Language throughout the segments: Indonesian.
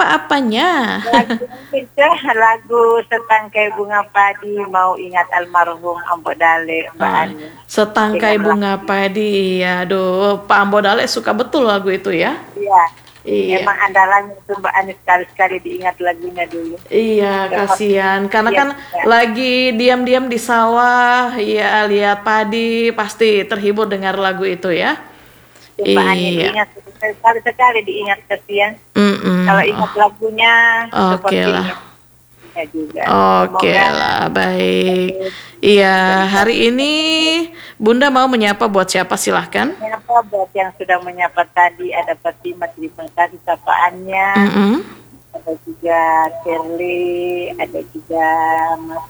apanya? Lagu Setangkai Bunga Padi, Mau Ingat Almarhum Ambo Dale, Mbak Ani. Setangkai Bunga Padi, aduh, Pak Ambo Dale suka betul lagu itu ya? Iya. Iya. Emang andalannya itu Mbak Ani, sekali-sekali diingat lagunya dulu. Iya, kasihan. Karena kan lagi diam-diam di sawah, ya lihat padi, pasti terhibur dengar lagu itu ya. Mbak Ani diingat sekali-sekali diingat, kasihan. Kalau ingat lagunya Oke lah. Juga. Oke lah, baik. Iya, hari ini Bunda mau menyapa buat siapa, silahkan. Menyapa buat yang sudah menyapa tadi, ada Fatimah, terima kasih sapaannya. Ada juga Shirley, ada juga Mas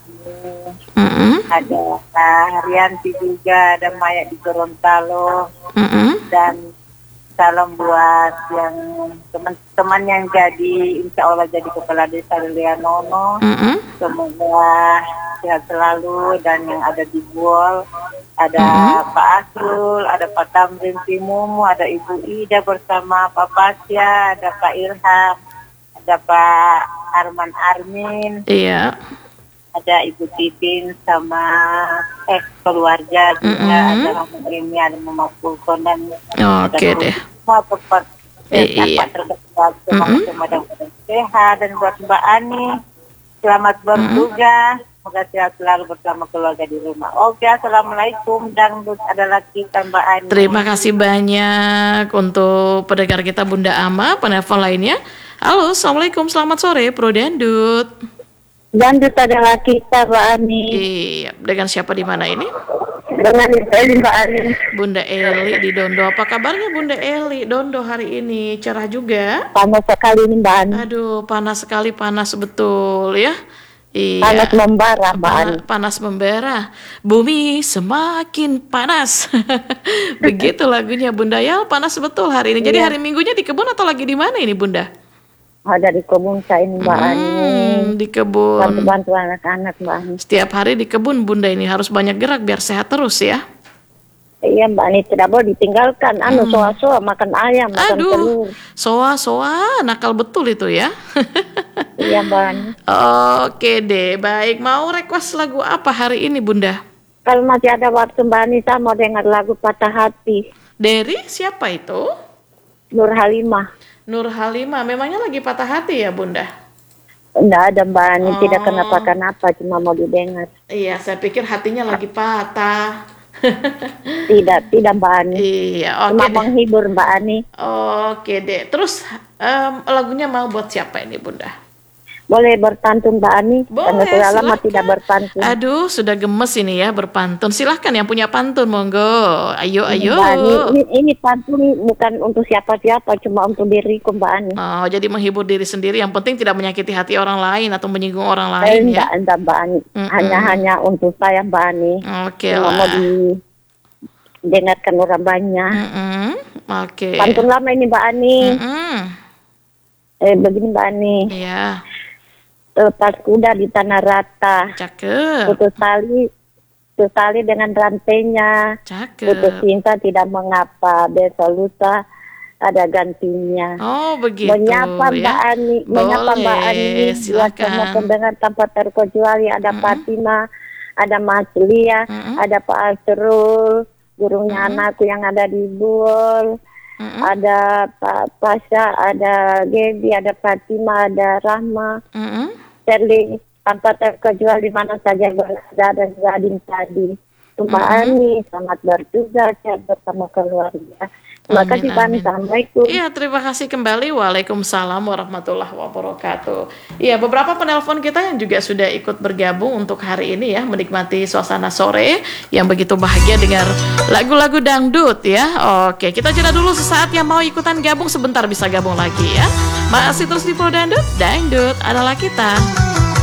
ada Haryanti juga, ada Maya di Gorontalo, dan salam buat yang teman-teman yang jadi, insya Allah jadi kepala desa Lilianono. Semoga sehat selalu, dan yang ada di Buol, ada Pak Asrul, ada Pak Tamrin Timumu, ada Ibu Ida bersama Pak Pasya, ada Pak Irham, ada Pak Arman Armin. Iya. Ada Ibu Titin sama keluarga juga, ada Mama Emi, ada Mama Pulkon, dan oke deh. Semua tempat terdekat, semoga sehat, dan buat Mbak Ani selamat bertugas, semoga sehat selalu bersama keluarga di rumah. Oke, assalamualaikum, dangdut adalah kita Mbak Ani. Terima kasih banyak untuk pendengar kita Bunda Ama. Penelpon lainnya, halo, assalamualaikum, selamat sore, Pro Dangdut. Dangdut adalah kita, Mbak Ani. Iya, dengan siapa di mana ini? Dengan Eli, Mbak Ani. Bunda Eli di Dondo. Apa kabarnya Bunda Eli? Dondo hari ini cerah juga. Panas sekali ini, Mbak Ani. Aduh, panas sekali, panas betul ya. Iya. Panas membara, Mbak Ani. Panas membara. Bumi semakin panas. Begitu lagunya Bunda ya. Panas betul hari ini. Jadi hari Minggunya di kebun atau lagi di mana ini Bunda? Ada di kebun saya ini, Mbak Ani. Di kebun. Bantu anak-anak, Mbak Ani. Setiap hari di kebun Bunda ini harus banyak gerak biar sehat terus ya. Iya, Mbak Ani, tidak boleh ditinggalkan. Soa-soa makan ayam, makan telur. Soa-soa nakal betul itu ya. Iya, Mbak Ani. Oke deh, baik. Mau request lagu apa hari ini Bunda? Kalau masih ada waktu Mbak Ani, saya mau dengar lagu Patah Hati. Dari siapa itu? Nur Halimah. Nur Halimah, memangnya lagi patah hati ya Bunda? Enggak ada Mbak Ani, tidak kenapa-kenapa, cuma mau didengar. Iya, saya pikir hatinya lagi patah. Tidak Mbak Ani. Iya, oke. Cuma menghibur Mbak Ani. Oke deh, terus lagunya mau buat siapa ini Bunda? Boleh berpantun Mbak Ani? Boleh, karena sudah lama tidak berpantun. Aduh, sudah gemes ini ya berpantun. Silahkan yang punya pantun, monggo. Ayo. Mbak Ani, ini pantun bukan untuk siapa-siapa, cuma untuk diriku Mbak Ani. Oh, jadi menghibur diri sendiri. Yang penting tidak menyakiti hati orang lain atau menyinggung orang lain ya? Enggak Mbak Ani. Hanya untuk saya Mbak Ani. Oke lah. Mau didengarkan orang banyak. Oke. Pantun lama ini Mbak Ani. Begini Mbak Ani. Iya. Lepas kuda di tanah rata. Cakep. Putus tali dengan rantainya. Cakep. Putus cinta tidak mengapa. Besok lusa ada gantinya. Oh begitu. Menyapa Mbak Ani. Menyapa Mbak Ani. Buat semua pendengar tanpa terkecuali. Ada Fatima, ada Mas Lia, ada Pak Asrul, gurunya anakku yang ada di Buol. Ada Pak Pasha, ada Gaby, ada Fatima, ada Rahma, Shirley, tanpa terkecuali di mana saja berada, dan Gading tadi. Mbak Ani, selamat bertugas bersama keluarga. Terima kasih Pak Ani, assalamualaikum. Iya, terima kasih kembali. Waalaikumsalam warahmatullahi wabarakatuh. Iya, beberapa penelpon kita yang juga sudah ikut bergabung untuk hari ini ya, menikmati suasana sore yang begitu bahagia dengan lagu-lagu dangdut ya. Oke, kita jeda dulu sesaat. Yang mau ikutan gabung sebentar bisa gabung lagi ya. Masih terus di Pro Dangdut, dangdut adalah kita.